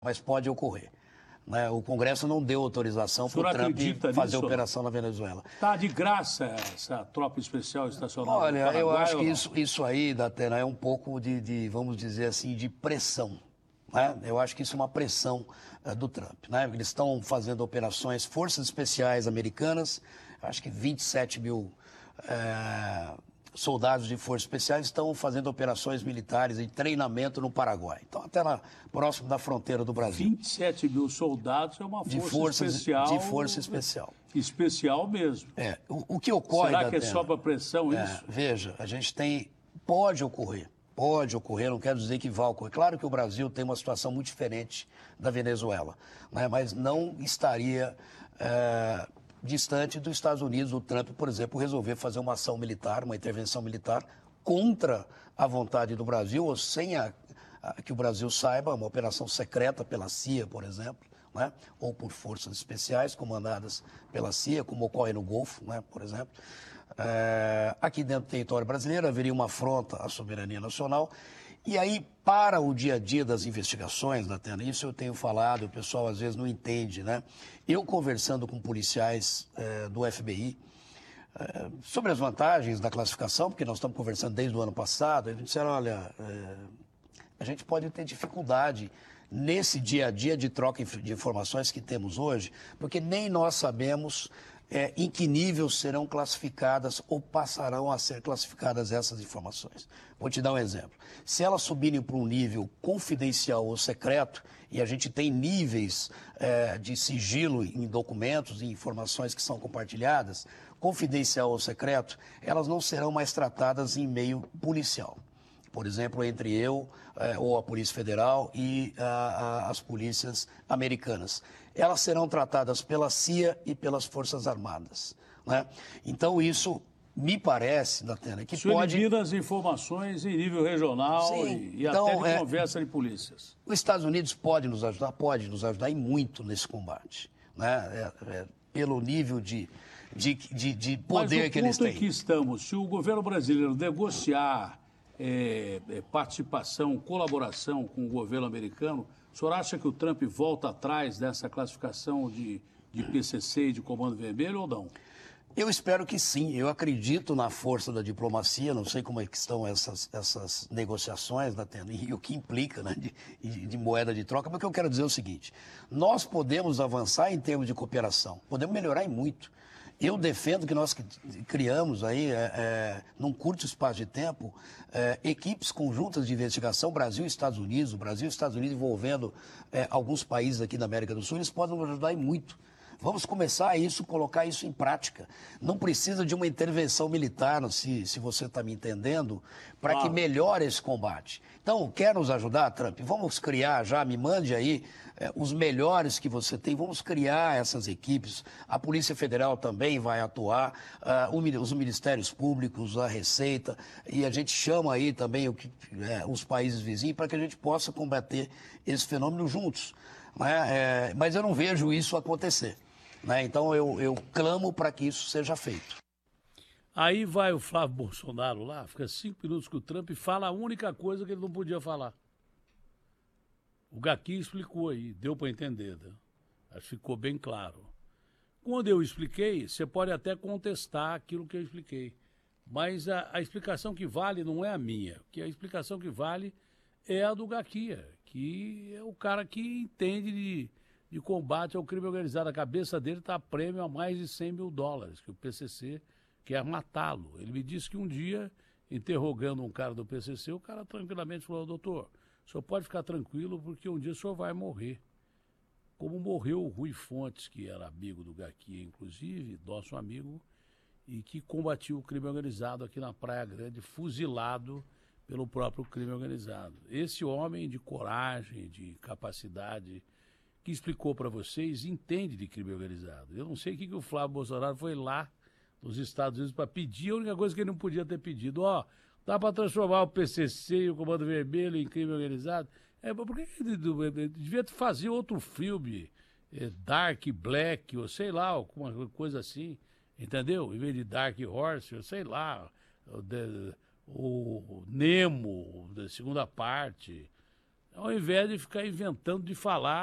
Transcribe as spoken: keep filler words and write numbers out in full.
mas pode ocorrer. Né? O Congresso não deu autorização para o Trump fazer nisso? operação na Venezuela. Está de graça essa tropa especial estacionada Olha, no Paraguai, eu acho que isso, isso aí, Datena, é um pouco de, de, vamos dizer assim, de pressão. Né? Eu acho que isso é uma pressão uh, do Trump. Né? Eles estão fazendo operações, forças especiais americanas, acho que vinte e sete mil uh, soldados de forças especiais estão fazendo operações militares em treinamento no Paraguai. Então, até lá, próximo da fronteira do Brasil. vinte e sete mil soldados é uma força de forças, especial. De força especial. Especial mesmo. É, o, o que ocorre... Será que é Datena, só para pressão é, isso? Veja, a gente tem... Pode ocorrer. Pode ocorrer, não quero dizer que vai ocorrer. Claro que o Brasil tem uma situação muito diferente da Venezuela, né? Mas não estaria é, distante dos Estados Unidos, o Trump, por exemplo, resolver fazer uma ação militar, uma intervenção militar contra a vontade do Brasil, ou sem a, a, que o Brasil saiba, uma operação secreta pela C I A, por exemplo, né? Ou por forças especiais comandadas pela C I A, como ocorre no Golfo, né? Por exemplo. É, aqui dentro do território brasileiro haveria uma afronta à soberania nacional. E aí, para o dia a dia das investigações, Datena, isso eu tenho falado, o pessoal às vezes não entende, né? Eu conversando com policiais é, do F B I é, sobre as vantagens da classificação, porque nós estamos conversando desde o ano passado, eles disseram, olha, é, a gente pode ter dificuldade nesse dia a dia de troca de informações que temos hoje, porque nem nós sabemos É, em que nível serão classificadas ou passarão a ser classificadas essas informações. Vou te dar um exemplo. Se elas subirem para um nível confidencial ou secreto, e a gente tem níveis é, de sigilo em documentos e informações que são compartilhadas, confidencial ou secreto, elas não serão mais tratadas em meio policial. Por exemplo, entre eu eh, ou a Polícia Federal e a, a, as polícias americanas. Elas serão tratadas pela C I A e pelas Forças Armadas. Né? Então, isso me parece, Datena, que isso pode... Isso elimina as informações em nível regional. Sim, e, e então, até de é... conversa de polícias. Os Estados Unidos pode nos ajudar, pode nos ajudar e muito nesse combate. Né? É, é, pelo nível de, de, de, de poder que eles têm. Mas o ponto em que estamos, se o governo brasileiro negociar É, é, participação, colaboração com o governo americano, o senhor acha que o Trump volta atrás dessa classificação de, de P C C e de Comando Vermelho ou não? Eu espero que sim. Eu acredito na força da diplomacia, não sei como é que estão essas, essas negociações, Datena, e o que implica, né, de, de moeda de troca, mas o que eu quero dizer é o seguinte, nós podemos avançar em termos de cooperação, podemos melhorar em muito. Eu defendo que nós criamos aí, é, é, num curto espaço de tempo, é, equipes conjuntas de investigação, Brasil e Estados Unidos, o Brasil e Estados Unidos envolvendo é, alguns países aqui da América do Sul, eles podem nos ajudar em muito. Vamos começar a isso, colocar isso em prática. Não precisa de uma intervenção militar, se, se você está me entendendo, para ah. que melhore esse combate. Então, quer nos ajudar, Trump? Vamos criar já, me mande aí eh, os melhores que você tem, vamos criar essas equipes. A Polícia Federal também vai atuar, uh, o, os ministérios públicos, a Receita, e a gente chama aí também o que, eh, os países vizinhos para que a gente possa combater esse fenômeno juntos. Né? É, mas eu não vejo isso acontecer. Né? Então eu, eu clamo para que isso seja feito. Aí vai o Flávio Bolsonaro lá, fica cinco minutos com o Trump e fala a única coisa que ele não podia falar. O Gaqui explicou aí, deu para entender, né? Acho que ficou bem claro. Quando eu expliquei, você pode até contestar aquilo que eu expliquei, mas a, a explicação que vale não é a minha, que a explicação que vale é a do Gaqui, que é o cara que entende de de combate ao crime organizado. A cabeça dele está a prêmio a mais de cem mil dólares, que o P C C quer matá-lo. Ele me disse que um dia, interrogando um cara do P C C, o cara tranquilamente falou, doutor, o senhor pode ficar tranquilo porque um dia o senhor vai morrer. Como morreu o Rui Fontes, que era amigo do Gaqui, inclusive, nosso amigo, e que combatia o crime organizado aqui na Praia Grande, fuzilado pelo próprio crime organizado. Esse homem de coragem, de capacidade, que explicou para vocês, entende de crime organizado. Eu não sei o que, que o Flávio Bolsonaro foi lá nos Estados Unidos para pedir, a única coisa que ele não podia ter pedido, ó, dá para transformar o P C C e o Comando Vermelho em crime organizado? É, por que ele devia fazer outro filme, é, Dark Black, ou sei lá, alguma coisa assim, entendeu? Em vez de Dark Horse, ou sei lá, o, de, o Nemo, da segunda parte. ao invés de ficar inventando de falar